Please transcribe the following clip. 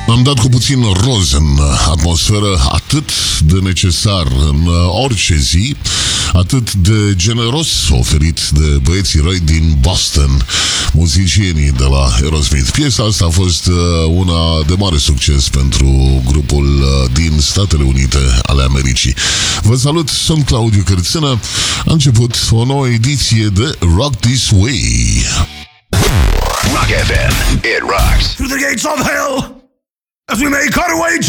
Am dat cu puțin roz în atmosferă, atât de necesar în orice zi, atât de generos oferit de băieții răi din Boston, muzicienii de la Aerosmith. Piesa asta a fost una de mare succes pentru grupul din Statele Unite ale Americii. Vă salut, sunt Claudiu Cârțână. A început o nouă ediție de Rock This Way. Rock FM, it rocks. Through the gates of hell, as we make our way to